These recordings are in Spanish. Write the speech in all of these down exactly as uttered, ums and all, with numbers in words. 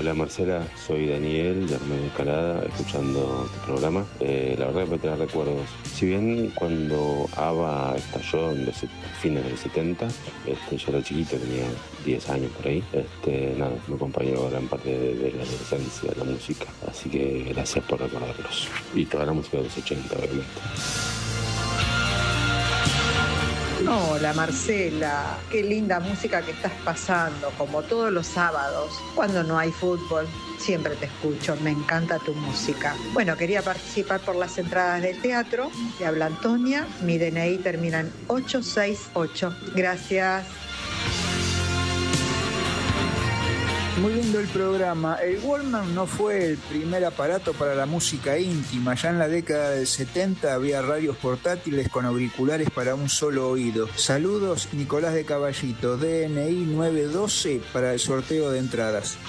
Hola Marcela, soy Daniel de Armedio Escalada, escuchando tu programa. Eh, la verdad que me trae recuerdos. Si bien cuando ABBA estalló en los fines de los setenta, este, yo era chiquito, tenía diez años por ahí, este, nada, me acompañó gran parte de, de la adolescencia, de la música. Así que gracias por recordarlos. Y toda la música de los ochenta, obviamente. Hola Marcela, qué linda música que estás pasando, como todos los sábados, cuando no hay fútbol. Siempre te escucho, me encanta tu música. Bueno, quería participar por las entradas del teatro. Te habla Antonia, mi D N I termina en ocho seis ocho. Gracias. Muy lindo el programa. El Walkman no fue el primer aparato para la música íntima. Ya en la década del setenta había radios portátiles con auriculares para un solo oído. Saludos, Nicolás de Caballito, D N I nueve doce para el sorteo de entradas.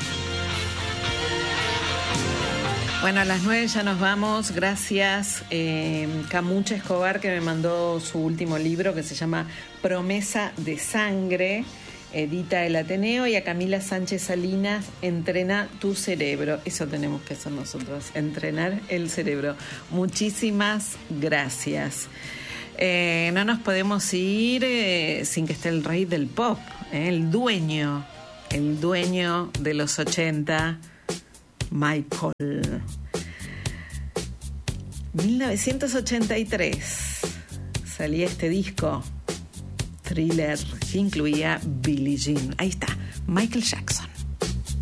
Bueno, a las nueve ya nos vamos. Gracias eh, Camucha Escobar, que me mandó su último libro que se llama Promesa de Sangre. Edita el Ateneo, y a Camila Sánchez Salinas, Entrena tu cerebro. Eso tenemos que hacer nosotros, entrenar el cerebro. Muchísimas gracias. Eh, no nos podemos ir eh, sin que esté el rey del pop, eh, el dueño, el dueño de los ochenta, Michael. mil novecientos ochenta y tres salía este disco, Thriller, que incluía Billie Jean. Ahí está, Michael Jackson.